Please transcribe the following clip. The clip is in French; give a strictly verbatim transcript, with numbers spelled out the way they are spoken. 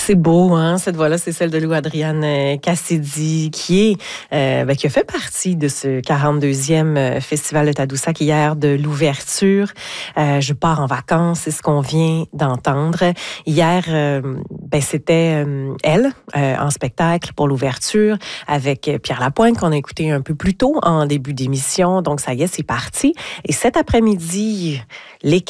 C'est beau, hein, cette voix-là, c'est celle de Lou-Adriane Cassidy, qui est, euh, ben, qui a fait partie de ce quarante-deuxième Festival de Tadoussac hier de l'ouverture. Euh, je pars en vacances, c'est ce qu'on vient d'entendre. Hier, euh, ben, c'était euh, elle, euh, en spectacle pour l'ouverture, avec Pierre Lapointe, qu'on a écouté un peu plus tôt en début d'émission. Donc, ça y est, c'est parti. Et cet après-midi, l'équipe